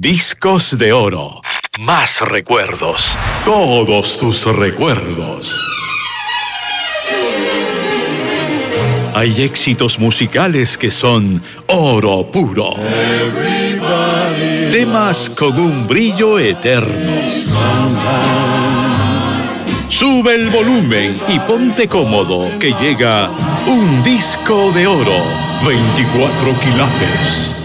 Discos de oro. Más recuerdos. Todos tus recuerdos. Hay éxitos musicales que son oro puro. Temas con un brillo eterno. Sube el volumen y ponte cómodo, que llega un disco de oro. 24 quilates.